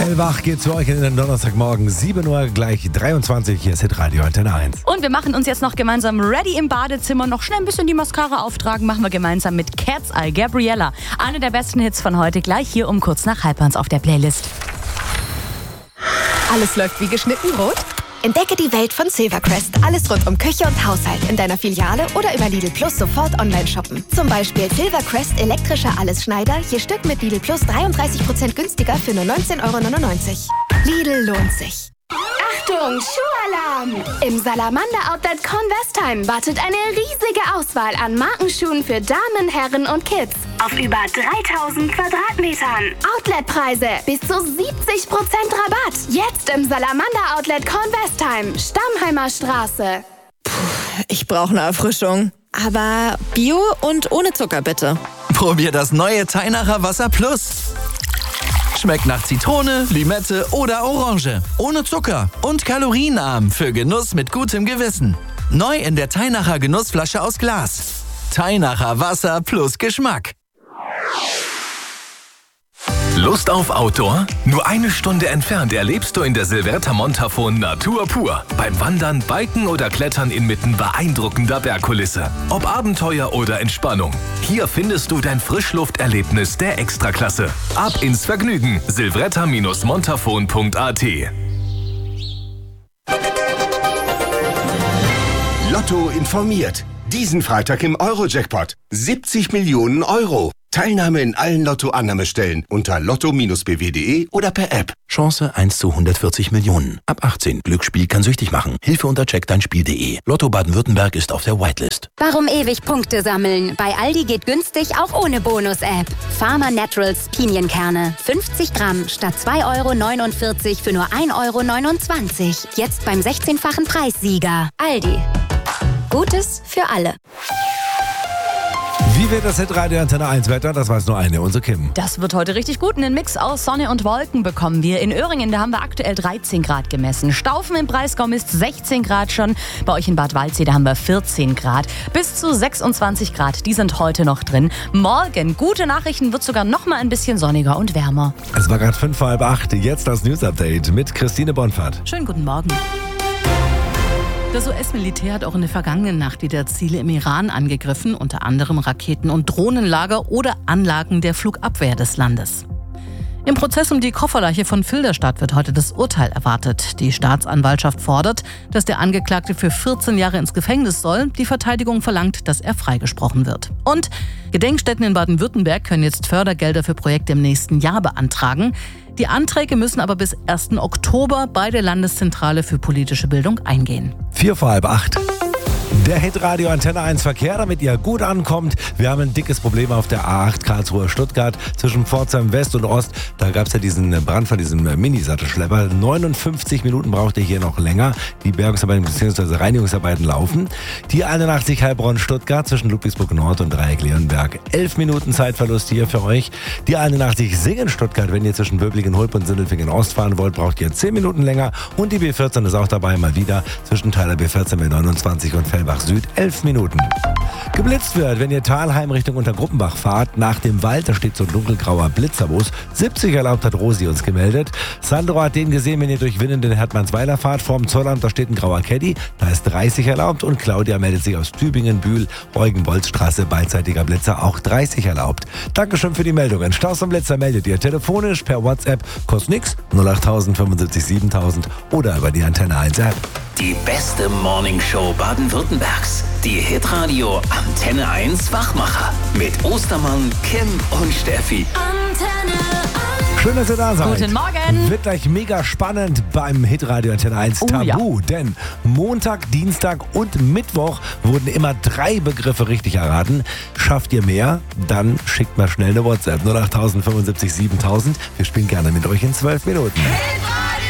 Hellwach geht's für euch in den Donnerstagmorgen, 7 Uhr gleich 23. Hier ist Hitradio Antenne 1. Und wir machen uns jetzt noch gemeinsam ready im Badezimmer. Noch schnell ein bisschen die Mascara auftragen, machen wir gemeinsam mit Cat's Eye, Gabriella. Eine der besten Hits von heute, gleich hier um kurz nach 12:30 auf der Playlist. Alles läuft wie geschnitten rot? Entdecke die Welt von Silvercrest. Alles rund um Küche und Haushalt in deiner Filiale oder über Lidl Plus sofort online shoppen. Zum Beispiel Silvercrest elektrischer Allesschneider, je Stück mit Lidl Plus 33% günstiger für nur 19,99 €. Lidl lohnt sich. Achtung, Schuhalarm! Im Salamander Outlet Convestheim wartet eine riesige Auswahl an Markenschuhen für Damen, Herren und Kids. Auf über 3000 Quadratmetern. Outletpreise bis zu 70% Rabatt. Jetzt im Salamander Outlet Convestheim, Stammheimer Straße. Ich brauche eine Erfrischung. Aber Bio und ohne Zucker bitte. Probier das neue Teinacher Wasser Plus. Schmeckt nach Zitrone, Limette oder Orange. Ohne Zucker und kalorienarm für Genuss mit gutem Gewissen. Neu in der Teinacher Genussflasche aus Glas. Teinacher Wasser plus Geschmack. Lust auf Outdoor? Nur eine Stunde entfernt erlebst du in der Silverta Montafon Natur pur. Beim Wandern, Biken oder Klettern inmitten beeindruckender Bergkulisse. Ob Abenteuer oder Entspannung. Hier findest du dein Frischlufterlebnis der Extraklasse. Ab ins Vergnügen. silvretta-montafon.at. Lotto informiert. Diesen Freitag im Euro-Jackpot. 70 Millionen Euro. Teilnahme in allen Lotto-Annahmestellen unter lotto-bw.de oder per App. Chance 1 zu 140 Millionen. Ab 18. Glücksspiel kann süchtig machen. Hilfe unter checkdeinspiel.de. Lotto Baden-Württemberg ist auf der Whitelist. Warum ewig Punkte sammeln? Bei Aldi geht günstig auch ohne Bonus-App. Pharma Naturals Pinienkerne. 50 Gramm statt 2,49 € für nur 1,29 €. Jetzt beim 16-fachen Preissieger. Aldi. Gutes für alle. Wie wird das Hitradio Antenne 1 Wetter? Das weiß nur eine, unsere Kim. Das wird heute richtig gut. Einen Mix aus Sonne und Wolken bekommen wir. In Öhringen, da haben wir aktuell 13 Grad gemessen. Staufen im Breisgau misst 16 Grad schon. Bei euch in Bad Waldsee, da haben wir 14 Grad. Bis zu 26 Grad, die sind heute noch drin. Morgen, gute Nachrichten, wird sogar noch mal ein bisschen sonniger und wärmer. Es war gerade 5 vor halb 8. Jetzt das News Update mit Christine Bonfahrt. Schönen guten Morgen. Das US-Militär hat auch in der vergangenen Nacht wieder Ziele im Iran angegriffen, unter anderem Raketen- und Drohnenlager oder Anlagen der Flugabwehr des Landes. Im Prozess um die Kofferleiche von Filderstadt wird heute das Urteil erwartet. Die Staatsanwaltschaft fordert, dass der Angeklagte für 14 Jahre ins Gefängnis soll. Die Verteidigung verlangt, dass er freigesprochen wird. Und Gedenkstätten in Baden-Württemberg können jetzt Fördergelder für Projekte im nächsten Jahr beantragen. Die Anträge müssen aber bis 1. Oktober bei der Landeszentrale für politische Bildung eingehen. 4 vor halb 8. Der Hitradio Antenne 1 Verkehr, damit ihr gut ankommt. Wir haben ein dickes Problem auf der A8 Karlsruhe-Stuttgart zwischen Pforzheim West und Ost. Da gab es ja diesen Brand von diesem Mini-Sattelschlepper. 59 Minuten braucht ihr hier noch länger. Die Bergungsarbeiten bzw. Reinigungsarbeiten laufen. Die 81 Heilbronn-Stuttgart zwischen Ludwigsburg Nord und Dreieck-Leonberg. 11 Minuten Zeitverlust hier für euch. Die 81 Singen-Stuttgart, wenn ihr zwischen Böblingen-Hulp und Sindelfingen Ost fahren wollt, braucht ihr 10 Minuten länger. Und die B14 ist auch dabei, mal wieder zwischen Teiler B14 mit 29 und Fellbach Süd 11 Minuten. Geblitzt wird, wenn ihr Thalheim Richtung Untergruppenbach fahrt, nach dem Wald, da steht so ein dunkelgrauer Blitzerbus. 70 erlaubt, hat Rosi uns gemeldet. Sandro hat den gesehen, wenn ihr durch Winnenden Hertmannsweiler fahrt, vorm Zollamt, da steht ein grauer Caddy, da ist 30 erlaubt. Und Claudia meldet sich aus Tübingen, Bühl, Eugen-Bolz-Straße, beidseitiger Blitzer, auch 30 erlaubt. Dankeschön für die Meldungen. Staus und Blitzer meldet ihr telefonisch, per WhatsApp, kostet nix, 08000 75 7000 oder über die Antenne 1 App. Die beste Morningshow Baden-Württembergs. Die Hitradio Antenne 1 Wachmacher. Mit Ostermann, Kim und Steffi. Antenne 1. Schön, dass ihr da seid. Guten Morgen. Wird gleich mega spannend beim Hitradio Antenne 1 Tabu. Ja. Denn Montag, Dienstag und Mittwoch wurden immer 3 Begriffe richtig erraten. Schafft ihr mehr? Dann schickt mal schnell eine WhatsApp. 08000 75 7000. Wir spielen gerne mit euch in 12 Minuten. Hitradio.